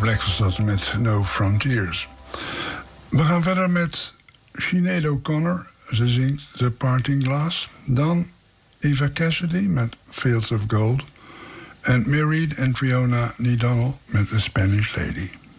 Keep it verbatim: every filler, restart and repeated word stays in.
Black was dat met No Frontiers. We gaan verder met Sinead O'Connor. Ze zingt The Parting Glass. Dan Eva Cassidy met Fields of Gold. En Mary Read en Fiona O'Donnell met The Spanish Lady.